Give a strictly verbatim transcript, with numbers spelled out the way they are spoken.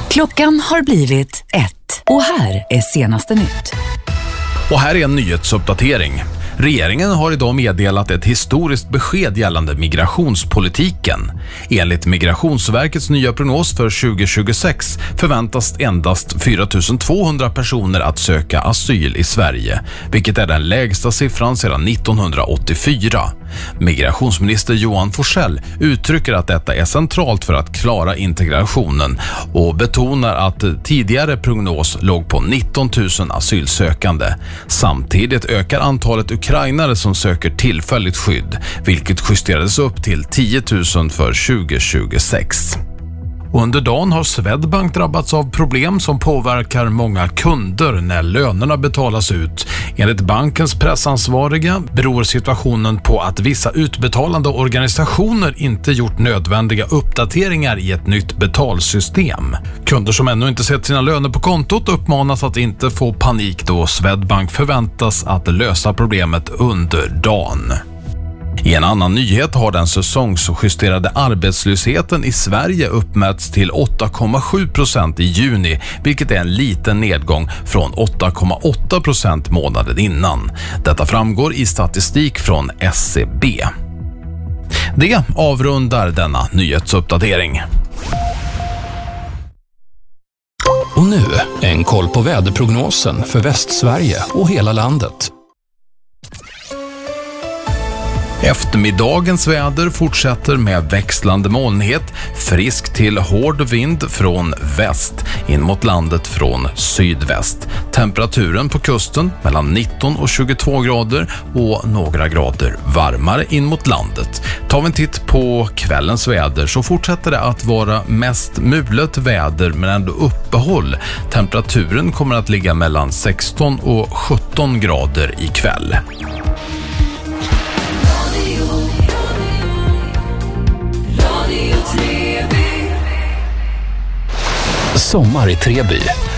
Klockan har blivit ett. Och här är senaste nytt. Och här är en nyhetsuppdatering. Regeringen har idag meddelat ett historiskt besked gällande migrationspolitiken. Enligt Migrationsverkets nya prognos för tjugo tjugosex förväntas endast fyra tusen tvåhundra personer att söka asyl i Sverige, vilket är den lägsta siffran sedan nittonhundraåttiofyra. Migrationsminister Johan Forssell uttrycker att detta är centralt för att klara integrationen och betonar att tidigare prognos låg på nitton tusen asylsökande. Samtidigt ökar antalet ukrainare som söker tillfälligt skydd, vilket justerades upp till tio tusen för tjugo tjugosex. Under dagen har Swedbank drabbats av problem som påverkar många kunder när lönerna betalas ut. Enligt bankens pressansvariga beror situationen på att vissa utbetalande organisationer inte gjort nödvändiga uppdateringar i ett nytt betalsystem. Kunder som ännu inte sett sina löner på kontot uppmanas att inte få panik då Swedbank förväntas att lösa problemet under dagen. I en annan nyhet har den säsongsjusterade arbetslösheten i Sverige uppmätts till åtta komma sju procent i juni, vilket är en liten nedgång från åtta komma åtta procent månaden innan. Detta framgår i statistik från S C B. Det avrundar denna nyhetsuppdatering. Och nu en koll på väderprognosen för Västsverige och hela landet. Eftermiddagens väder fortsätter med växlande molnighet, frisk till hård vind från väst, in mot landet från sydväst. Temperaturen på kusten mellan nitton och tjugotvå grader och några grader varmare in mot landet. Tar vi en titt på kvällens väder så fortsätter det att vara mest mulet väder men ändå uppehåll. Temperaturen kommer att ligga mellan sexton och sjutton grader ikväll. Sommar i Treby.